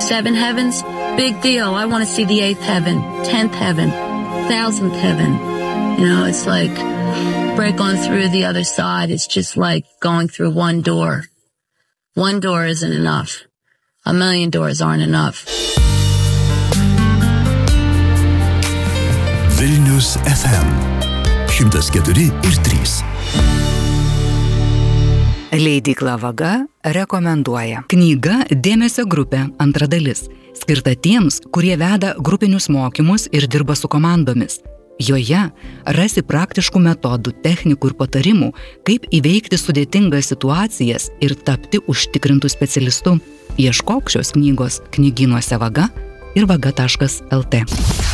7 heavens, big deal. I want to see the 8th heaven, 10th heaven, 1000th heaven. You know, it's like break on through the other side. It's just like going through one door. One door isn't enough. A million doors aren't enough. Vilnius FM 104,3. Leidykla Vaga rekomenduoja. Knyga Dėmesio grupė, antra dalis, skirta tiems, kurie veda grupinius mokymus ir dirba su komandomis. Joje rasi praktiškų metodų, technikų ir patarimų, kaip įveikti sudėtingas situacijas ir tapti užtikrintų specialistu. Ieškok šios knygos knygynuose Vaga ir vaga.lt.